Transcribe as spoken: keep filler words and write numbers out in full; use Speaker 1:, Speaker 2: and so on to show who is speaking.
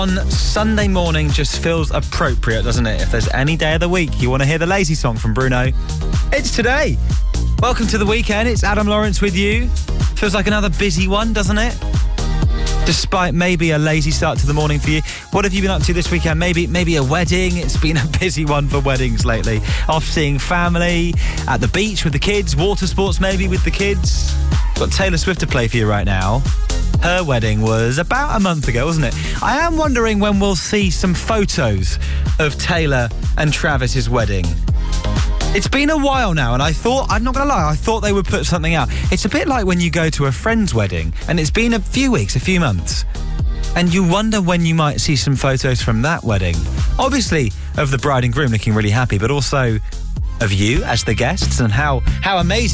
Speaker 1: On Sunday morning just feels appropriate, doesn't it? If there's any day of the week you want to hear the lazy song from Bruno, it's today. Welcome to the weekend. It's Adam Lawrence with you. Feels like another busy one, doesn't it? Despite maybe a lazy start to the morning for you. What have you been up to this weekend? Maybe maybe a wedding. It's been a busy one for weddings lately. Off seeing family, at the beach with the kids, water sports maybe with the kids. Got Taylor Swift to play for you right now. Her wedding was about a month ago, wasn't it? I am wondering when we'll see some photos of Taylor and Travis's wedding. It's been a while now, and I thought, I'm not going to lie, I thought they would put something out. It's a bit like when you go to a friend's wedding, and it's been a few weeks, a few months, and you wonder when you might see some photos from that wedding. Obviously, of the bride and groom looking really happy, but also of you as the guests, and how, how amazing